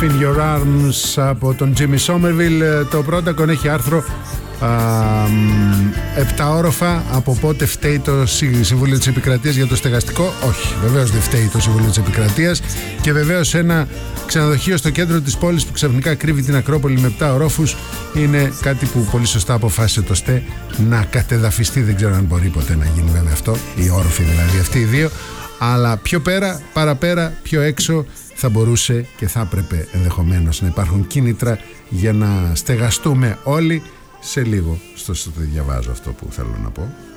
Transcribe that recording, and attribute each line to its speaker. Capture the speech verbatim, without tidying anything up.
Speaker 1: In Your Arms από τον Jimmy Somerville. Το Protacon έχει άρθρο επτά όροφα από πότε φταίει το Συμβούλιο της Επικρατείας για το στεγαστικό. Όχι, βεβαίως δεν φταίει το Συμβούλιο της Επικρατείας. Και βεβαίως ένα ξενοδοχείο στο κέντρο της πόλης που ξαφνικά κρύβει την Ακρόπολη με επτά ορόφους είναι κάτι που πολύ σωστά αποφάσισε το ΣΤΕ να κατεδαφιστεί. Δεν ξέρω αν μπορεί ποτέ να γίνει βέβαια αυτό, οι όροφοι δηλαδή αυτοί οι δύο. Αλλά πιο πέρα, παραπέρα, πιο έξω θα μπορούσε και θα έπρεπε ενδεχομένως να υπάρχουν κίνητρα για να στεγαστούμε όλοι. Σε λίγο, στο, στο διαβάζω αυτό που θέλω να πω.